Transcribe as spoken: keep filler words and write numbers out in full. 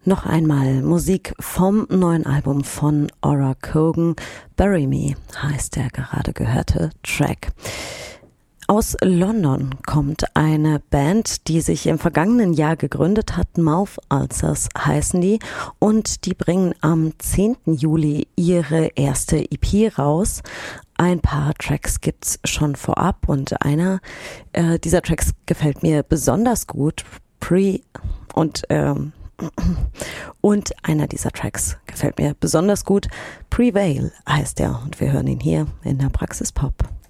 Noch einmal Musik vom neuen Album von Ora Kogan. Bury Me heißt der gerade gehörte Track. Aus London kommt eine Band, die sich im vergangenen Jahr gegründet hat. Mouth Ulcers heißen die und die bringen am zehnten Juli ihre erste E P raus. Ein paar Tracks gibt's schon vorab und einer äh, dieser Tracks gefällt mir besonders gut. Pre und ähm, und einer dieser Tracks gefällt mir besonders gut. Prevail heißt er und wir hören ihn hier in der Praxis Pop.